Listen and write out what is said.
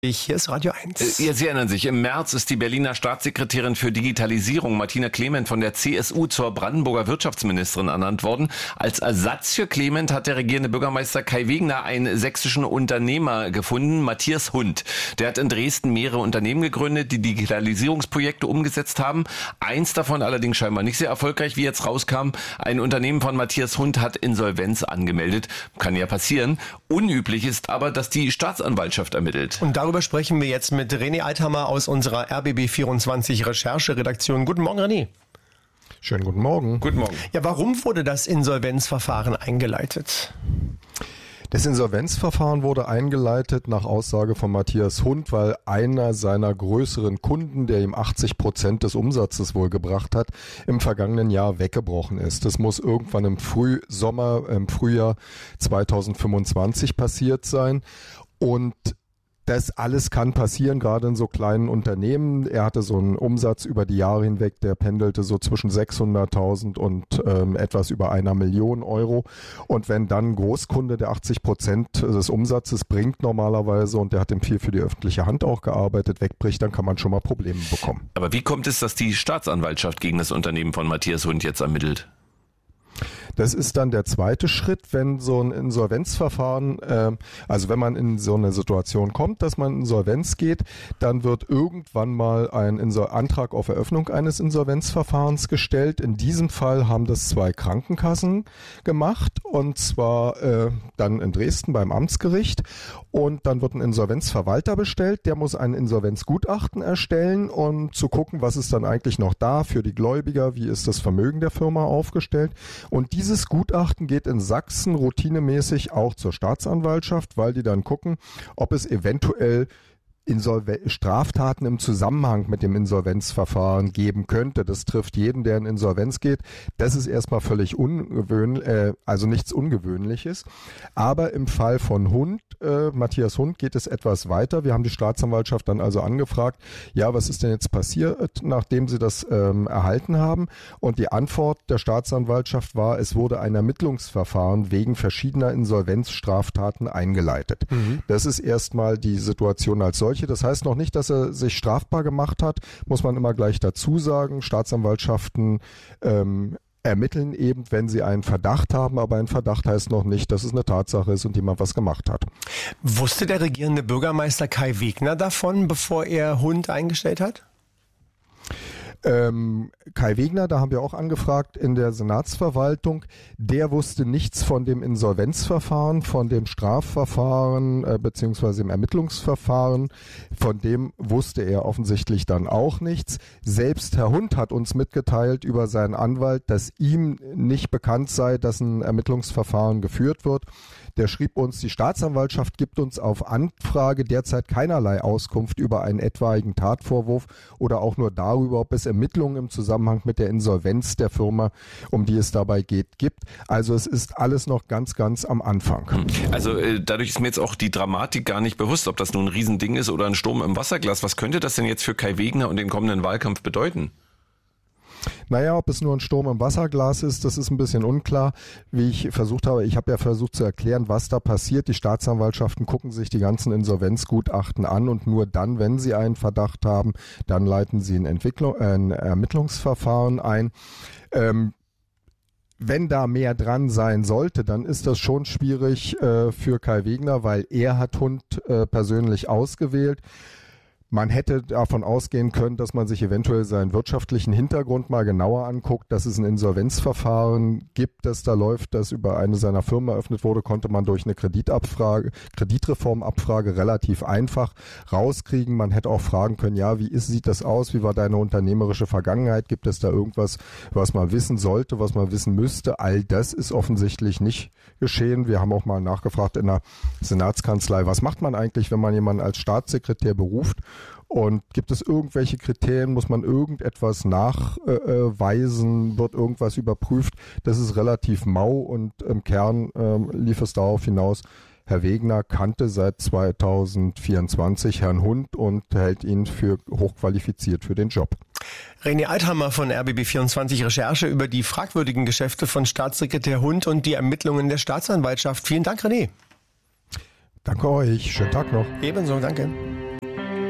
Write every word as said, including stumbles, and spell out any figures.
Hier ist Radio eins. Äh, Sie erinnern sich, im März ist die Berliner Staatssekretärin für Digitalisierung Martina Clement von der C S U zur Brandenburger Wirtschaftsministerin ernannt worden. Als Ersatz für Clement hat der regierende Bürgermeister Kai Wegner einen sächsischen Unternehmer gefunden, Matthias Hund. Der hat in Dresden mehrere Unternehmen gegründet, die Digitalisierungsprojekte umgesetzt haben. Eins davon allerdings scheinbar nicht sehr erfolgreich, wie jetzt rauskam. Ein Unternehmen von Matthias Hund hat Insolvenz angemeldet. Kann ja passieren. Unüblich ist aber, dass die Staatsanwaltschaft ermittelt. Und darüber sprechen wir jetzt mit René Althammer aus unserer R B B vierundzwanzig Rechercheredaktion. Guten Morgen, René. Schönen guten Morgen. Guten Morgen. Ja, warum wurde das Insolvenzverfahren eingeleitet? Das Insolvenzverfahren wurde eingeleitet nach Aussage von Matthias Hund, weil einer seiner größeren Kunden, der ihm achtzig Prozent des Umsatzes wohl gebracht hat, im vergangenen Jahr weggebrochen ist. Das muss irgendwann im Frühsommer, im Frühjahr zweitausendfünfundzwanzig passiert sein. Und das alles kann passieren, gerade in so kleinen Unternehmen. Er hatte so einen Umsatz über die Jahre hinweg, der pendelte so zwischen sechshunderttausend und ähm, etwas über einer Million Euro. Und wenn dann ein Großkunde, der achtzig Prozent des Umsatzes bringt normalerweise und der hat ihm viel für die öffentliche Hand auch gearbeitet, wegbricht, dann kann man schon mal Probleme bekommen. Aber wie kommt es, dass die Staatsanwaltschaft gegen das Unternehmen von Matthias Hund jetzt ermittelt? Das ist dann der zweite Schritt, wenn so ein Insolvenzverfahren, äh, also wenn man in so eine Situation kommt, dass man Insolvenz geht, dann wird irgendwann mal ein Insol- Antrag auf Eröffnung eines Insolvenzverfahrens gestellt. In diesem Fall haben das zwei Krankenkassen gemacht, und zwar äh, dann in Dresden beim Amtsgericht. Und dann wird ein Insolvenzverwalter bestellt, der muss ein Insolvenzgutachten erstellen, um zu gucken, was ist dann eigentlich noch da für die Gläubiger, wie ist das Vermögen der Firma aufgestellt. Und dieses Gutachten geht in Sachsen routinemäßig auch zur Staatsanwaltschaft, weil die dann gucken, ob es eventuell Insolve- Straftaten im Zusammenhang mit dem Insolvenzverfahren geben könnte. Das trifft jeden, der in Insolvenz geht. Das ist erstmal völlig ungewöhnlich, äh, also nichts Ungewöhnliches. Aber im Fall von Hund, äh, Matthias Hund, geht es etwas weiter. Wir haben die Staatsanwaltschaft dann also angefragt, ja, was ist denn jetzt passiert, nachdem sie das ähm, erhalten haben? Und die Antwort der Staatsanwaltschaft war, es wurde ein Ermittlungsverfahren wegen verschiedener Insolvenzstraftaten eingeleitet. Mhm. Das ist erstmal die Situation als solche. Das heißt noch nicht, dass er sich strafbar gemacht hat, muss man immer gleich dazu sagen. Staatsanwaltschaften ähm, ermitteln eben, wenn sie einen Verdacht haben, aber ein Verdacht heißt noch nicht, dass es eine Tatsache ist und jemand was gemacht hat. Wusste der regierende Bürgermeister Kai Wegner davon, bevor er Hund eingestellt hat? Ähm, Kai Wegner, da haben wir auch angefragt in der Senatsverwaltung, der wusste nichts von dem Insolvenzverfahren, von dem Strafverfahren äh, beziehungsweise dem Ermittlungsverfahren, von dem wusste er offensichtlich dann auch nichts. Selbst Herr Hund hat uns mitgeteilt über seinen Anwalt, dass ihm nicht bekannt sei, dass ein Ermittlungsverfahren geführt wird. Der schrieb uns, die Staatsanwaltschaft gibt uns auf Anfrage derzeit keinerlei Auskunft über einen etwaigen Tatvorwurf oder auch nur darüber, ob es Ermittlungen im Zusammenhang mit der Insolvenz der Firma, um die es dabei geht, gibt. Also es ist alles noch ganz, ganz am Anfang. Also äh, dadurch ist mir jetzt auch die Dramatik gar nicht bewusst, ob das nun ein Riesending ist oder ein Sturm im Wasserglas. Was könnte das denn jetzt für Kai Wegner und den kommenden Wahlkampf bedeuten? Naja, ob es nur ein Sturm im Wasserglas ist, das ist ein bisschen unklar. Wie ich versucht habe, ich habe ja versucht zu erklären, was da passiert. Die Staatsanwaltschaften gucken sich die ganzen Insolvenzgutachten an und nur dann, wenn sie einen Verdacht haben, dann leiten sie ein, Entwicklung, äh, ein Ermittlungsverfahren ein. Ähm, Wenn da mehr dran sein sollte, dann ist das schon schwierig äh, für Kai Wegner, weil er hat Hund äh, persönlich ausgewählt. Man hätte davon ausgehen können, dass man sich eventuell seinen wirtschaftlichen Hintergrund mal genauer anguckt, dass es ein Insolvenzverfahren gibt, das da läuft, das über eine seiner Firmen eröffnet wurde, konnte man durch eine Kreditabfrage, Kreditreformabfrage relativ einfach rauskriegen. Man hätte auch fragen können, ja, wie ist, sieht das aus? Wie war deine unternehmerische Vergangenheit? Gibt es da irgendwas, was man wissen sollte, was man wissen müsste? All das ist offensichtlich nicht geschehen. Wir haben auch mal nachgefragt in der Senatskanzlei, was macht man eigentlich, wenn man jemanden als Staatssekretär beruft? Und gibt es irgendwelche Kriterien, muss man irgendetwas nachweisen, äh, wird irgendwas überprüft? Das ist relativ mau und im Kern äh, lief es darauf hinaus, Herr Wegner kannte seit zweitausendvierundzwanzig Herrn Hund und hält ihn für hochqualifiziert für den Job. René Althammer von R B B vierundzwanzig Recherche über die fragwürdigen Geschäfte von Staatssekretär Hund und die Ermittlungen der Staatsanwaltschaft. Vielen Dank, René. Danke euch. Schönen Tag noch. Ebenso, danke.